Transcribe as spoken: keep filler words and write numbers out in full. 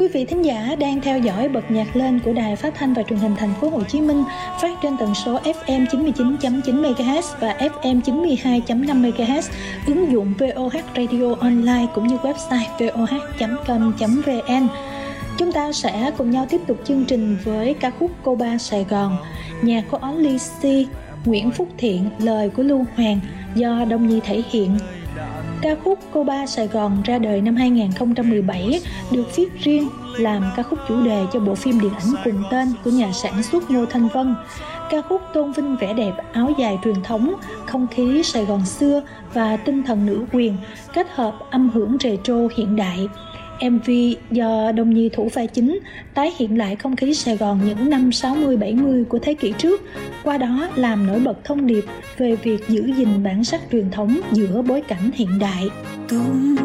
Quý vị thính giả đang theo dõi Bật Nhạc Lên của Đài Phát thanh và Truyền hình Thành phố Hồ Chí Minh, phát trên tần số ép em chín mươi chín chấm chín mê ga héc và ép em chín mươi hai chấm năm mê ga héc, ứng dụng vê o hát Radio Online cũng như website vê o hát chấm com chấm vê en. Chúng ta sẽ cùng nhau tiếp tục chương trình với ca khúc Cô Ba Sài Gòn, nhạc của Only C, Nguyễn Phúc Thiện, lời của Lưu Hoàng do Đông Nhi thể hiện. Ca khúc Cô Ba Sài Gòn ra đời năm hai không một bảy, được viết riêng làm ca khúc chủ đề cho bộ phim điện ảnh cùng tên của nhà sản xuất Ngô Thanh Vân. Ca khúc tôn vinh vẻ đẹp áo dài truyền thống, không khí Sài Gòn xưa và tinh thần nữ quyền, kết hợp âm hưởng retro hiện đại. em vê do Đông Nhi thủ vai chính tái hiện lại không khí Sài Gòn những năm sáu mươi bảy mươi của thế kỷ trước, qua đó làm nổi bật thông điệp về việc giữ gìn bản sắc truyền thống giữa bối cảnh hiện đại. Tung